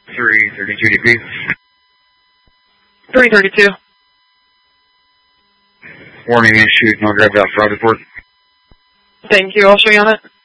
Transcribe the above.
332 degrees. 332. Warning, shoot, no grab out, fraud report. Thank you, I'll show you on it.